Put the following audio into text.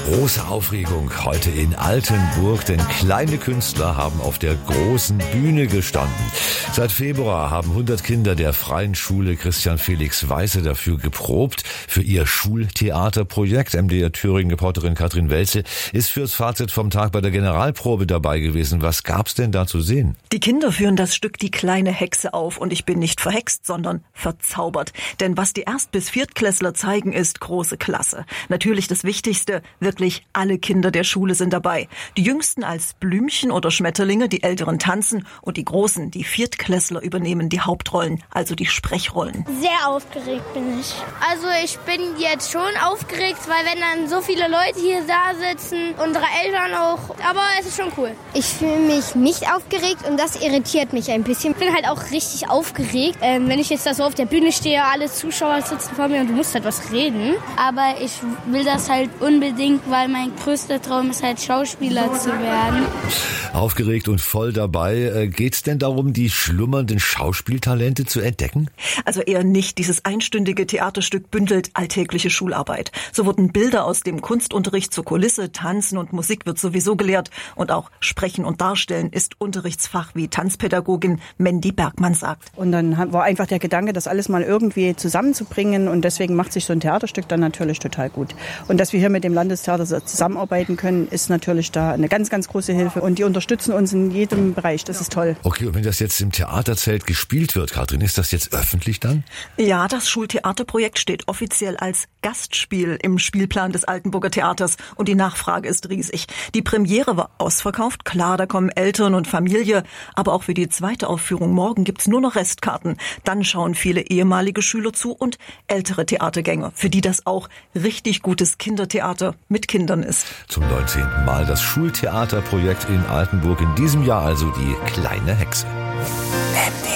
Große Aufregung heute in Altenburg, denn kleine Künstler haben auf der großen Bühne gestanden. Seit Februar haben 100 Kinder der Freien Schule Christian Felix Weisse dafür geprobt. Für ihr Schultheaterprojekt. MDR Thüringen-Reporterin Katrin Welze ist fürs Fazit vom Tag bei der Generalprobe dabei gewesen. Was gab's denn da zu sehen? Die Kinder führen das Stück Die kleine Hexe auf und ich bin nicht verhext, sondern verzaubert. Denn was die Erst- bis Viertklässler zeigen, ist große Klasse. Natürlich das Wichtigste, wirklich alle Kinder der Schule sind dabei. Die Jüngsten als Blümchen oder Schmetterlinge, die Älteren tanzen und die Großen, die Viertklässler, übernehmen die Hauptrollen, also die Sprechrollen. Sehr aufgeregt bin ich. Also ich bin jetzt schon aufgeregt, weil wenn dann so viele Leute hier da sitzen, unsere Eltern auch, aber es ist schon cool. Ich fühle mich nicht aufgeregt und das irritiert mich ein bisschen. Ich bin halt auch richtig aufgeregt, wenn ich jetzt da so auf der Bühne stehe, alle Zuschauer sitzen vor mir und du musst halt was reden. Aber ich will das halt unbedingt, weil mein größter Traum ist halt Schauspieler zu werden. Aufgeregt und voll dabei. Geht's denn darum, die schlummernden Schauspieltalente zu entdecken? Also eher nicht. Dieses einstündige Theaterstück bündelt alltägliche Schularbeit. So wurden Bilder aus dem Kunstunterricht zur Kulisse, Tanzen und Musik wird sowieso gelehrt. Und auch Sprechen und Darstellen ist Unterrichtsfach, wie Tanzpädagogin Mandy Bergmann sagt. Und dann war einfach der Gedanke, das alles mal irgendwie zusammenzubringen. Und deswegen macht sich so ein Theaterstück dann natürlich total gut. Und dass wir hier mit dem Landestheater zusammenarbeiten können, ist natürlich da eine ganz, ganz große Hilfe. Und die unterstützen uns in jedem Bereich. Das ist toll. Okay, und wenn das jetzt im Theaterzelt gespielt wird, Katrin, ist das jetzt öffentlich dann? Ja, das Schultheaterprojekt steht offiziell als Gastspiel im Spielplan des Altenburger Theaters. Und die Nachfrage ist riesig. Die Premiere war ausverkauft. Klar, da kommen Eltern und Familie. Aber auch für die zweite Aufführung morgen gibt's nur noch Restkarten. Dann schauen viele ehemalige Schüler zu und ältere Theatergänger, für die das auch richtig gutes Kindertheater mit Kindern ist. Zum 19. Mal das Schultheaterprojekt in Altenburg. In diesem Jahr also die kleine Hexe. MDR